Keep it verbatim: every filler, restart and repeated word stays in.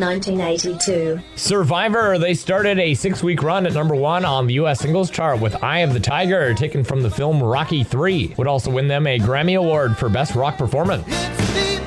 nineteen eighty-two. Survivor, they started a six-week run at number one on the U S singles chart with Eye of the Tiger, taken from the film Rocky three. Would also win them a Grammy Award for Best Rock Performance.